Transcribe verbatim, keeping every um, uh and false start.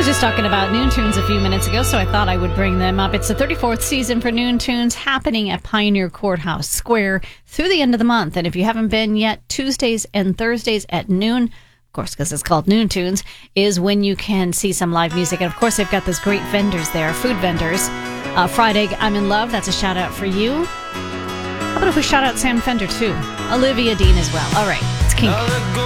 was just talking about Noon Tunes a few minutes ago, so I thought I would bring them up. It's the thirty-fourth season for Noon Tunes happening at Pioneer Courthouse Square through the end of the month. And if you haven't been yet, Tuesdays and Thursdays at noon, of course, because it's called Noon Tunes, is when you can see some live music. And of course, they've got those great vendors there, food vendors. Uh, Fried Egg, I'm in Love, that's a shout out for you. How about if we shout out Sam Fender too? Olivia Dean as well. All right, it's Kink.